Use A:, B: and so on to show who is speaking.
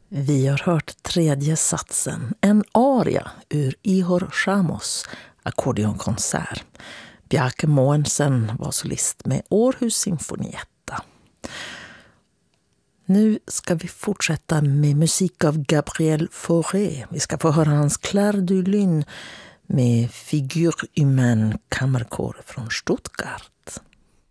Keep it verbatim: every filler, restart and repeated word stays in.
A: Vi har hört tredje satsen, en aria ur Ihor Shamos ackordionkonsert. Bjarke Moensen var solist med Århus Symfonietta. Nu ska vi fortsätta med musik av Gabriel Fauré. Vi ska få höra hans Clair du Lune med Figure humaine kammerkår från Stuttgart.